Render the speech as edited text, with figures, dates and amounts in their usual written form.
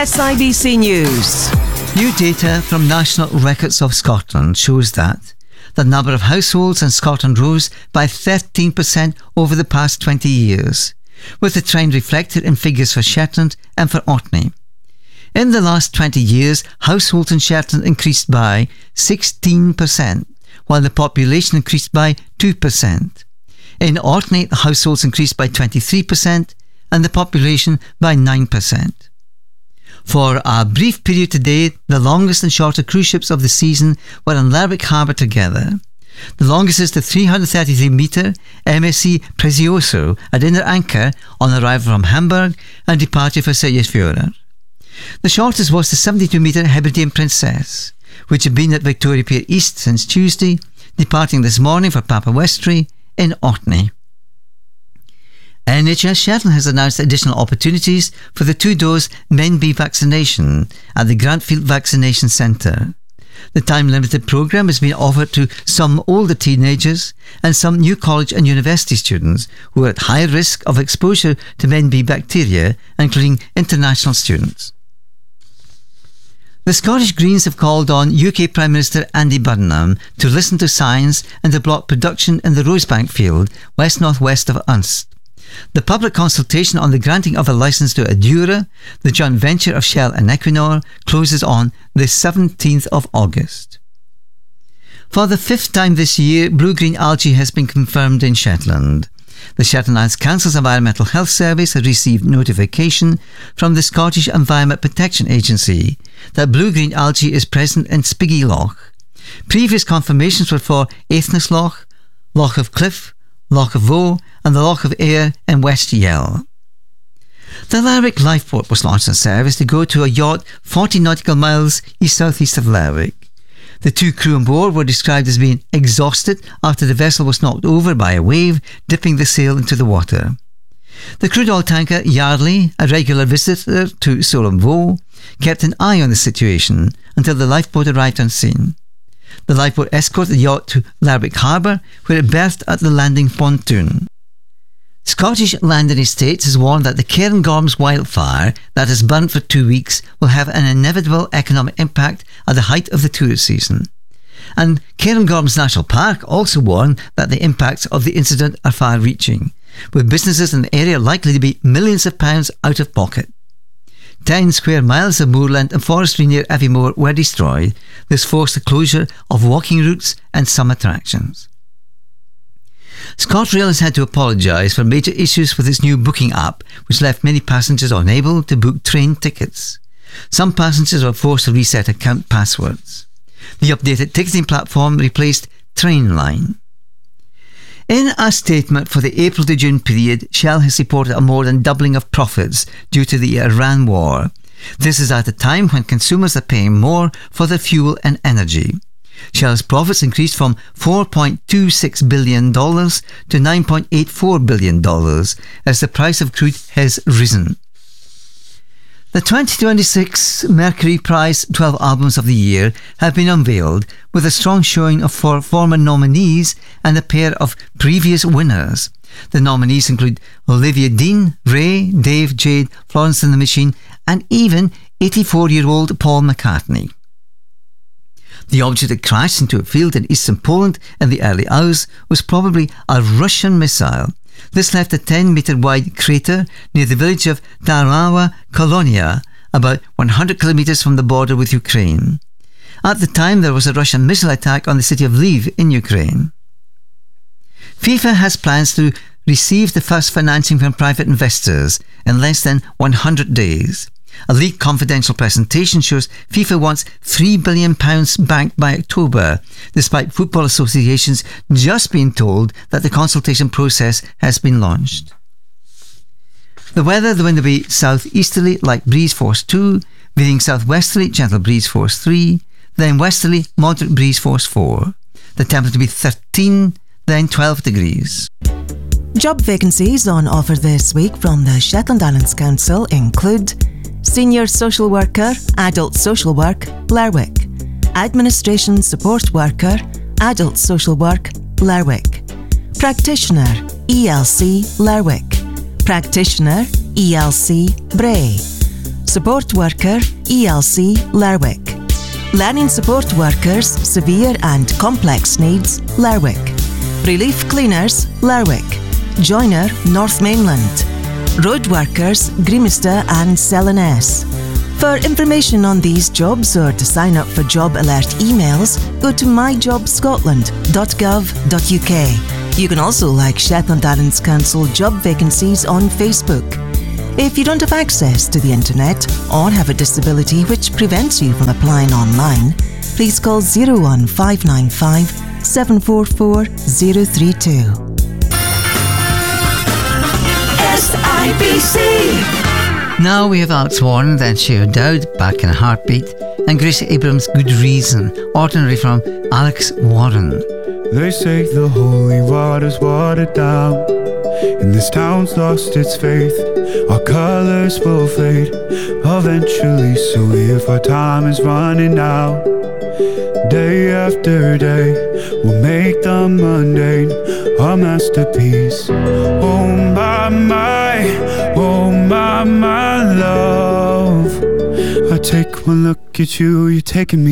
SIBC News. New data from National Records of Scotland shows that the number of households in Scotland rose by 13% over the past 20 years, with the trend reflected in figures for Shetland and for Orkney. In the last 20 years, households in Shetland increased by 16%, while the population increased by 2%. In Orkney, the households increased by 23% and the population by 9%. For a brief period today, the longest and shorter cruise ships of the season were in Lerwick Harbour together. The longest is the 333-metre MSC Prezioso at inner anchor on arrival from Hamburg and departure for Seyðisfjörður. The shortest was the 72-metre Hebridean Princess, which had been at Victoria Pier East since Tuesday, departing this morning for Papa Westry in Orkney. NHS Shetland has announced additional opportunities for the 2-dose MenB vaccination at the Grantfield Vaccination Centre. The time-limited programme has been offered to some older teenagers and some new college and university students who are at high risk of exposure to MenB bacteria, including international students. The Scottish Greens have called on UK Prime Minister Andy Burnham to listen to science and to block production in the Rosebank field, west-northwest of Unst. The public consultation on the granting of a licence to Adura, the joint venture of Shell and Equinor, closes on the 17th of August. For the 5th time this year, blue-green algae has been confirmed in Shetland. The Shetland Islands Council's Environmental Health Service has received notification from the Scottish Environment Protection Agency that blue-green algae is present in Spiggy Loch. Previous confirmations were for Aithnes Loch, Loch of Cliff, Loch of Voe and the Loch of Ayr in West Yell. The Lerwick lifeboat was launched in service to go to a yacht 40 nautical miles east-southeast of Lerwick. The 2 crew on board were described as being exhausted after the vessel was knocked over by a wave, dipping the sail into the water. The crude oil tanker Yardley, a regular visitor to Solom Voe, kept an eye on the situation until the lifeboat arrived on scene. The lifeboat escorted the yacht to Lerwick Harbour, where it berthed at the landing pontoon. Scottish Land and Estates has warned that the Cairngorms wildfire that has burnt for 2 weeks will have an inevitable economic impact at the height of the tourist season. And Cairngorms National Park also warned that the impacts of the incident are far-reaching, with businesses in the area likely to be millions of pounds out of pocket. 10 square miles of moorland and forestry near Aviemore were destroyed. This forced the closure of walking routes and some attractions. ScotRail has had to apologise for major issues with its new booking app, which left many passengers unable to book train tickets. Some passengers were forced to reset account passwords. The updated ticketing platform replaced Trainline. In a statement for the April to June period, Shell has reported a more than doubling of profits due to the Iran war. This is at a time when consumers are paying more for their fuel and energy. Shell's profits increased from $4.26 billion to $9.84 billion as the price of crude has risen. The 2026 Mercury Prize 12 Albums of the Year have been unveiled, with a strong showing of former nominees and a pair of previous winners. The nominees include Olivia Dean, Ray, Dave, Jade, Florence and the Machine, and even 84-year-old Paul McCartney. The object that crashed into a field in eastern Poland in the early hours was probably a Russian missile. This left a 10-metre wide crater near the village of Darawa Kolonia, about 100 kilometres from the border with Ukraine. At the time, there was a Russian missile attack on the city of Lviv in Ukraine. FIFA has plans to receive the first financing from private investors in less than 100 days. A leaked confidential presentation shows FIFA wants £3 billion banked by October, despite football associations just being told that the consultation process has been launched. The weather, the wind will be southeasterly, light breeze force 2, veering southwesterly, gentle breeze force 3, then westerly, moderate breeze force 4. The temperature will be 13, then 12 degrees. Job vacancies on offer this week from the Shetland Islands Council include Senior Social Worker, Adult Social Work, Lerwick. Administration Support Worker, Adult Social Work, Lerwick. Practitioner, ELC, Lerwick. Practitioner, ELC, Bray. Support Worker, ELC, Lerwick. Learning Support Workers, Severe and Complex Needs, Lerwick. Relief Cleaners, Lerwick. Joiner, North Mainland. Road Workers, Grimista and Selenes. For information on these jobs or to sign up for job alert emails, go to myjobscotland.gov.uk. You can also like Shetland Islands Council job vacancies on Facebook. If you don't have access to the internet or have a disability which prevents you from applying online, please call 01595 744 032. SIBC. Now we have Alex Warren, then Shea Dowd, Back in a Heartbeat, and Grace Abrams' Good Reason, ordinary from Alex Warren. They say the holy water's watered down, and this town's lost its faith. Our colours will fade eventually, so if our time is running out, day after day, we'll make the mundane our masterpiece. Oh my love, I take one look at you, you're taking me